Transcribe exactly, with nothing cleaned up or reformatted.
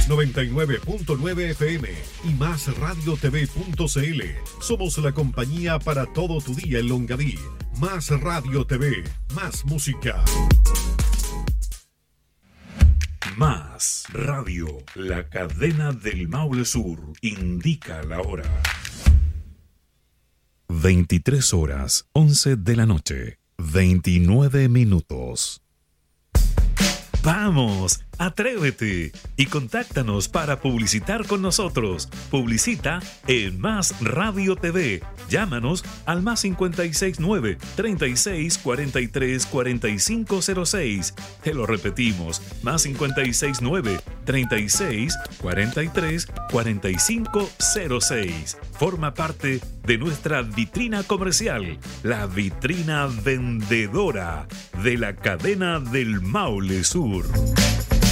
noventa y nueve punto nueve F M y más radio t v punto c l. Somos la compañía para todo tu día en Longaví. Más Radio T V, más música. Más Radio, la cadena del Maule Sur, indica la hora. veintitrés horas, once de la noche, veintinueve minutos. ¡Vamos! ¡Atrévete! Y contáctanos para publicitar con nosotros. Publicita en Más Radio T V. Llámanos al más cincuenta y seis nueve, treinta y seis, cuarenta y tres, cuarenta y cinco cero seis. Te lo repetimos, más cincuenta y seis nueve, treinta y seis, cuarenta y tres, cuarenta y cinco cero seis. Forma parte de nuestra vitrina comercial, la vitrina vendedora de la cadena del Maule Sur.